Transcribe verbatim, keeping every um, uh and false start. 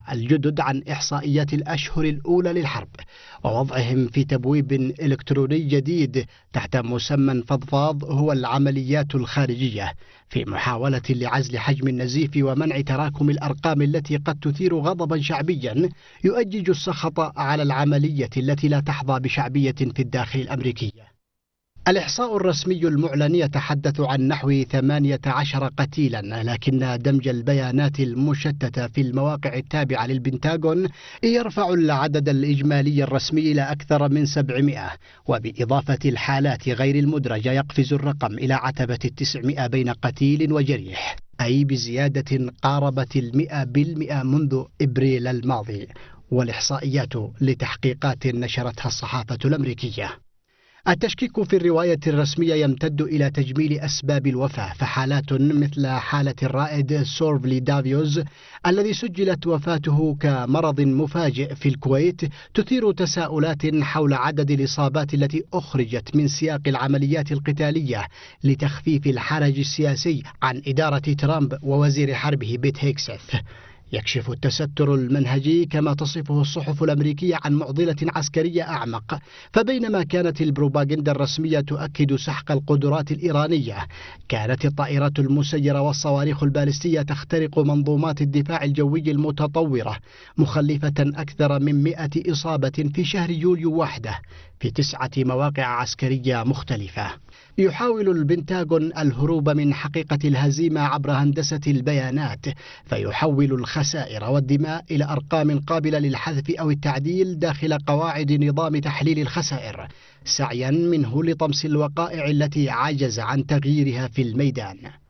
الجدد عن إحصائيات الأشهر الأولى للحرب ووضعهم في تبويب إلكتروني جديد تحت مسمى فضفاض هو العمليات الخارجية، في محاولة لعزل حجم النزيف ومنع تراكم الأرقام التي قد تثير غضبا شعبيا يؤجج السخط على العملية التي لا تحظى بشعبية في الداخل الأمريكي. الإحصاء الرسمي المعلن يتحدث عن نحو ثمانية عشر قتيلا، لكن دمج البيانات المشتتة في المواقع التابعة للبنتاغون يرفع العدد الإجمالي الرسمي إلى أكثر من سبعمائة، وبإضافة الحالات غير المدرجة يقفز الرقم إلى عتبة التسعمائة بين قتيل وجريح، أي بزيادة قاربت المئة بالمئة منذ إبريل الماضي، والإحصائيات لتحقيقات نشرتها الصحافة الأمريكية. التشكيك في الرواية الرسمية يمتد إلى تجميل أسباب الوفاة، فحالات مثل حالة الرائد سورفلي دافيوز الذي سجلت وفاته كمرض مفاجئ في الكويت تثير تساؤلات حول عدد الإصابات التي أخرجت من سياق العمليات القتالية لتخفيف الحرج السياسي عن إدارة ترامب ووزير حربه بيت هيكسث. يكشف التستر المنهجي كما تصفه الصحف الأمريكية عن معضلة عسكرية أعمق، فبينما كانت البروباغندا الرسمية تؤكد سحق القدرات الإيرانية، كانت الطائرات المسيرة والصواريخ البالستية تخترق منظومات الدفاع الجوي المتطورة، مخلفة أكثر من مئة إصابة في شهر يوليو وحده في تسعة مواقع عسكرية مختلفة. يحاول البنتاغون الهروب من حقيقة الهزيمة عبر هندسة البيانات، فيحول الخسائر والدماء إلى أرقام قابلة للحذف أو التعديل داخل قواعد نظام تحليل الخسائر، سعيا منه لطمس الوقائع التي عجز عن تغييرها في الميدان.